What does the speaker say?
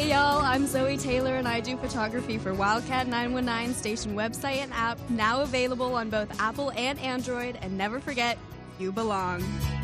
Hey y'all, I'm Zoe Taylor and I do photography for Wildcat 919 station website and app, now available on both Apple and Android. And never forget, you belong.